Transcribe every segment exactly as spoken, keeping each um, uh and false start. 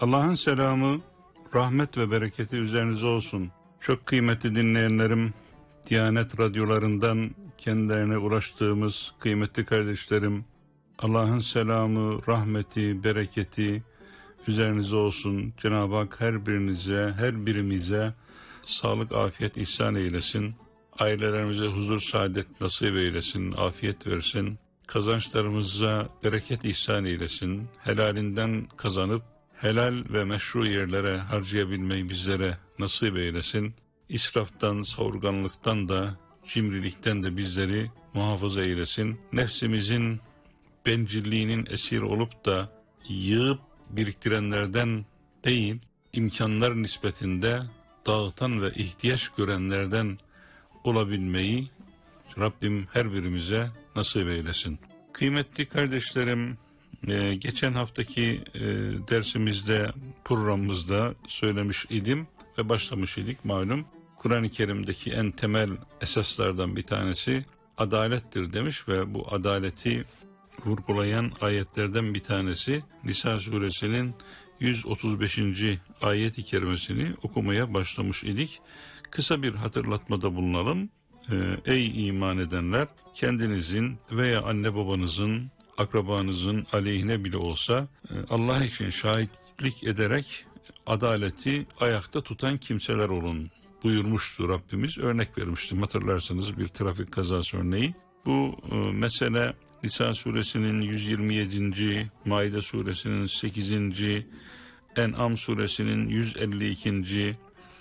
Allah'ın selamı, rahmet ve bereketi üzerinize olsun. Çok kıymetli dinleyenlerim, Diyanet radyolarından kendilerine ulaştığımız kıymetli kardeşlerim, Allah'ın selamı, rahmeti, bereketi üzerinize olsun. Cenab-ı Hak her birinize, her birimize sağlık, afiyet ihsan eylesin. Ailelerimize huzur, saadet nasip eylesin, afiyet versin. Kazançlarımıza bereket ihsan eylesin. Helalinden kazanıp helal ve meşru yerlere harcayabilmeyi bizlere nasip eylesin. İsraftan, savurganlıktan da, cimrilikten de bizleri muhafaza eylesin. Nefsimizin bencilliğinin esiri olup da yığıp biriktirenlerden değil, imkanlar nispetinde dağıtan ve ihtiyaç görenlerden olabilmeyi Rabbim her birimize nasip eylesin. Kıymetli kardeşlerim, e, geçen haftaki e, dersimizde, programımızda söylemiş idim ve başlamış idik malum. Kur'an-ı Kerim'deki en temel esaslardan bir tanesi adalettir demiş ve bu adaleti vurgulayan ayetlerden bir tanesi Nisa suresinin yüz otuz beşinci ayet-i kerimesini okumaya başlamış idik. Kısa bir hatırlatmada bulunalım. Ee, ey iman edenler, kendinizin veya anne babanızın, akrabanızın aleyhine bile olsa Allah için şahitlik ederek adaleti ayakta tutan kimseler olun buyurmuştu Rabbimiz. Örnek vermiştim, hatırlarsanız bir trafik kazası örneği. Bu e, mesele Nisa suresinin yüz yirmi yedinci, Maide suresinin sekizinci, En'am suresinin yüz elli ikinci,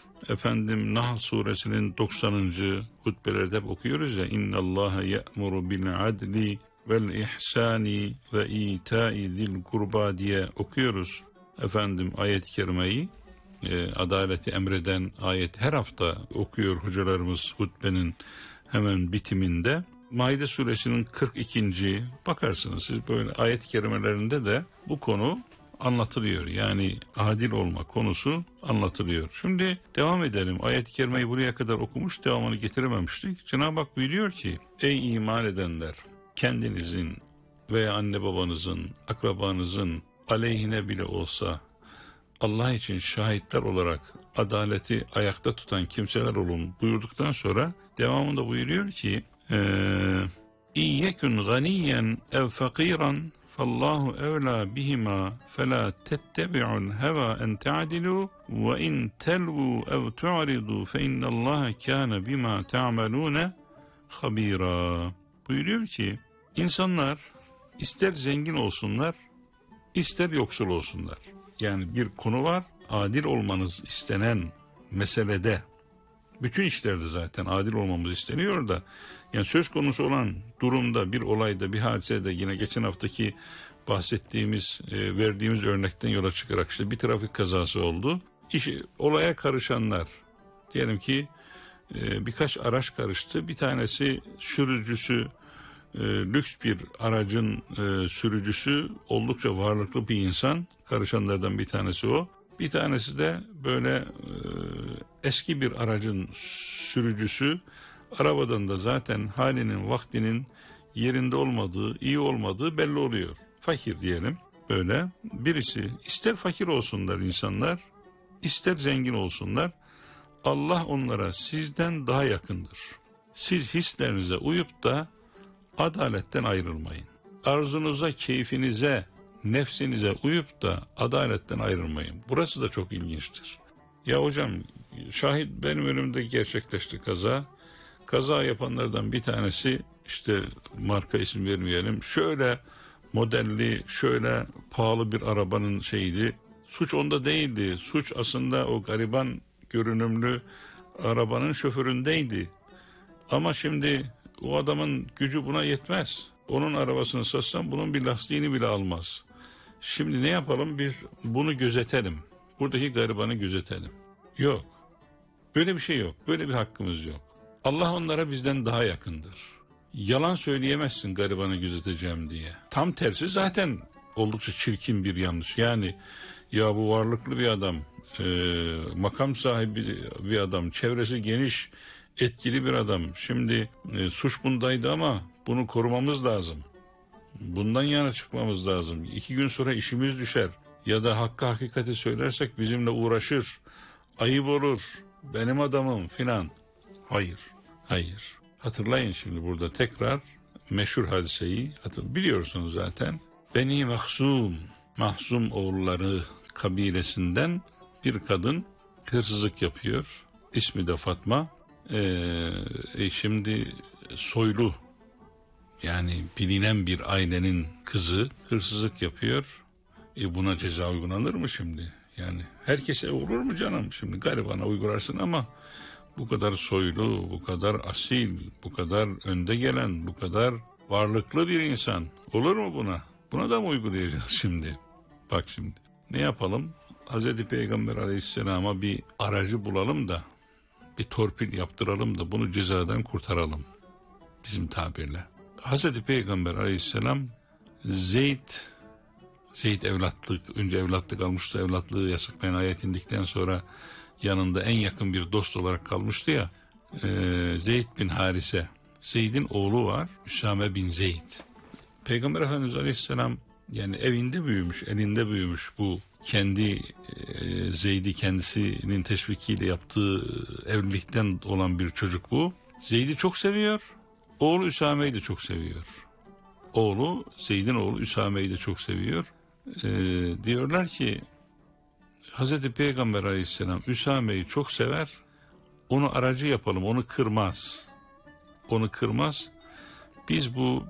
efendim Nahl suresinin doksanıncı hutbelerde okuyoruz ya, İnnallâhe ye'muru bil adli vel ihsani ve ita'i zil kurba diye okuyoruz. Efendim ayet-i kerimeyi, e, adaleti emreden ayet her hafta okuyor hocalarımız hutbenin hemen bitiminde. Maide suresinin kırk ikinci bakarsınız siz böyle ayet-i kerimelerinde de bu konu anlatılıyor. Yani adil olma konusu anlatılıyor. Şimdi devam edelim. Ayet-i kerimeyi buraya kadar okumuş, devamını getirememiştik. Cenab-ı Hak buyuruyor ki, ey iman edenler, kendinizin veya anne babanızın, akrabanızın aleyhine bile olsa Allah için şahitler olarak adaleti ayakta tutan kimseler olun buyurduktan sonra devamında buyuruyor ki, İyyekun ganiyen ev fakiran fallahu evla bihima fela tettebi'ul heva en ta'dilu ve in telvu ev tu'ridu fe innallaha kana bima ta'malune habira. Buyuruyor ki, insanlar ister zengin olsunlar, ister yoksul olsunlar. Yani bir konu var, adil olmanız istenen meselede, bütün işlerde zaten adil olmamız isteniyor da, yani söz konusu olan durumda, bir olayda, bir hadisede, yine geçen haftaki bahsettiğimiz, e, verdiğimiz örnekten yola çıkarak işte bir trafik kazası oldu. İş, olaya karışanlar, diyelim ki e, birkaç araç karıştı. Bir tanesi sürücüsü, e, lüks bir aracın e, sürücüsü, oldukça varlıklı bir insan. Karışanlardan bir tanesi o. Bir tanesi de böyle e, eski bir aracın sürücüsü. Arabadan da zaten halinin, vaktinin yerinde olmadığı, iyi olmadığı belli oluyor. Fakir diyelim böyle. Birisi, ister fakir olsunlar insanlar, ister zengin olsunlar, Allah onlara sizden daha yakındır. Siz hislerinize uyup da adaletten ayrılmayın. Arzunuza, keyfinize, nefsinize uyup da adaletten ayrılmayın. Burası da çok ilginçtir. Ya hocam, şahit benim önümde gerçekleşti kaza. Kaza yapanlardan bir tanesi, işte marka isim vermeyelim, şöyle modelli, şöyle pahalı bir arabanın şeyiydi. Suç onda değildi. Suç aslında o gariban görünümlü arabanın şoföründeydi. Ama şimdi o adamın gücü buna yetmez. Onun arabasını satsam bunun bir lastiğini bile almaz. Şimdi ne yapalım? Biz bunu gözetelim. Buradaki garibanı gözetelim. Yok. Böyle bir şey yok. Böyle bir hakkımız yok. Allah onlara bizden daha yakındır. Yalan söyleyemezsin garibanı gözeteceğim diye. Tam tersi zaten oldukça çirkin bir yanlış. Yani ya bu varlıklı bir adam, e, makam sahibi bir adam, çevresi geniş, etkili bir adam. Şimdi e, suç bundaydı ama bunu korumamız lazım. Bundan yana çıkmamız lazım. İki gün sonra işimiz düşer. ya da hakkı hakikati söylersek bizimle uğraşır, ayıp olur, benim adamım filan. Hayır, hayır. Hatırlayın şimdi burada tekrar meşhur hadiseyi biliyorsunuz zaten. Beni Mahzum, Mahzum oğulları kabilesinden bir kadın hırsızlık yapıyor. İsmi de Fatma. Ee, şimdi soylu, yani bilinen bir ailenin kızı hırsızlık yapıyor. E buna ceza uygulanır mı şimdi? Yani herkese olur mu canım? Şimdi garibana uygularsın ama bu kadar soylu, bu kadar asil, bu kadar önde gelen, bu kadar varlıklı bir insan olur mu buna? Buna da mı uygulayacağız şimdi? Bak şimdi ne yapalım? Hazreti Peygamber Aleyhisselam'a bir aracı bulalım da bir torpil yaptıralım da bunu cezadan kurtaralım. Bizim tabirle. Hazreti Peygamber Aleyhisselam Zeyd Zeyd evlatlık, önce evlatlık almıştı, evlatlığı yasaklayan ayet indikten sonra yanında en yakın bir dost olarak kalmıştı ya, e, Zeyd bin Harise. Zeyd'in oğlu var, Üsame bin Zeyd. Peygamber Efendimiz Aleyhisselam yani evinde büyümüş, elinde büyümüş bu kendi e, Zeyd'i kendisinin teşvikiyle yaptığı evlilikten olan bir çocuk bu. Zeyd'i çok seviyor, oğlu Üsame'yi de çok seviyor. Oğlu, Zeyd'in oğlu Üsame'yi de çok seviyor. E, diyorlar ki Hazreti Peygamber Aleyhisselam Üsame'yi çok sever, onu aracı yapalım, onu kırmaz. Onu kırmaz. Biz bu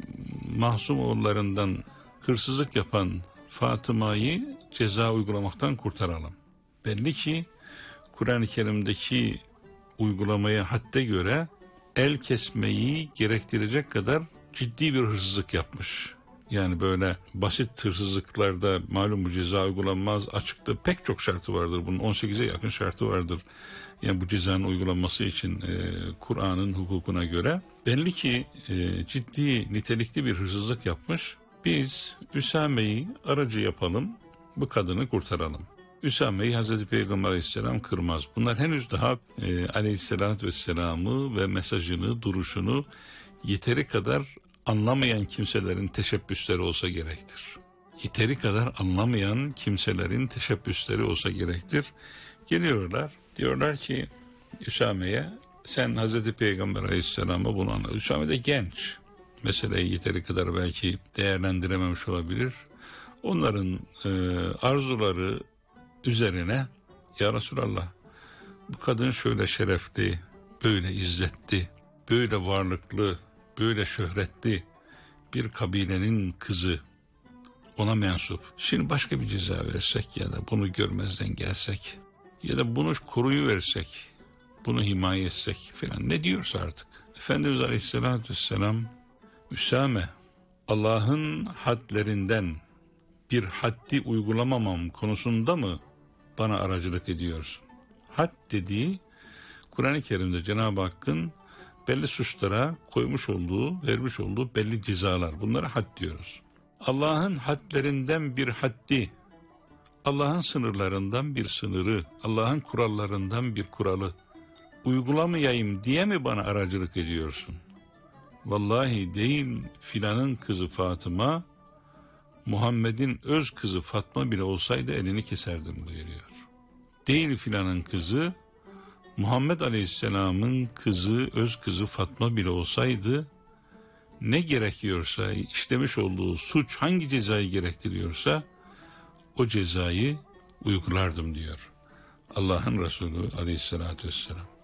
Mahzum oğullarından hırsızlık yapan Fatıma'yı ceza uygulamaktan kurtaralım. Belli ki Kur'an-ı Kerim'deki uygulamaya hadde göre el kesmeyi gerektirecek kadar ciddi bir hırsızlık yapmış. Yani böyle basit hırsızlıklarda malum bu ceza uygulanmaz, açıkta pek çok şartı vardır. Bunun on sekize yakın şartı vardır. Yani bu cezanın uygulanması için e, Kur'an'ın hukukuna göre belli ki e, ciddi nitelikli bir hırsızlık yapmış. Biz Üsame'yi aracı yapalım, bu kadını kurtaralım. Üsame'yi Hazreti Peygamber Aleyhisselam kırmaz. Bunlar henüz daha e, Aleyhisselatü Vesselam'ı ve mesajını, duruşunu yeteri kadar anlamayan kimselerin teşebbüsleri olsa gerektir. Yeteri kadar anlamayan kimselerin teşebbüsleri olsa gerektir. Geliyorlar, diyorlar ki Üsame'ye, sen Hazreti Peygamber Aleyhisselam'a bunu anlat. Üsame de genç. Meseleyi yeteri kadar belki değerlendirememiş olabilir. Onların e, arzuları üzerine, ya Resulallah, bu kadın şöyle şerefli, böyle izzetli, böyle varlıklı, böyle şöhretli bir kabilenin kızı, ona mensup. Şimdi başka bir ceza versek ya da bunu görmezden gelsek ya da bunu koruyuversek, bunu himaye etsek filan, ne diyorsa artık. Efendimiz Aleyhisselatü Vesselam, Üsame, Allah'ın hadlerinden bir haddi uygulamamam konusunda mı bana aracılık ediyorsun? Had dediği Kur'an-ı Kerim'de Cenab-ı Hakk'ın belli suçlara koymuş olduğu, vermiş olduğu belli cezalar. Bunlara had diyoruz. Allah'ın hadlerinden bir haddi, Allah'ın sınırlarından bir sınırı, Allah'ın kurallarından bir kuralı uygulamayayım diye mi bana aracılık ediyorsun? Vallahi değil filanın kızı Fatıma, Muhammed'in öz kızı Fatma bile olsaydı elini keserdim buyuruyor. Değil filanın kızı, Muhammed Aleyhisselam'ın kızı, öz kızı Fatma bile olsaydı, ne gerekiyorsa, işlemiş olduğu suç hangi cezayı gerektiriyorsa o cezayı uygulardım diyor Allah'ın Resulü Aleyhisselatü Vesselam.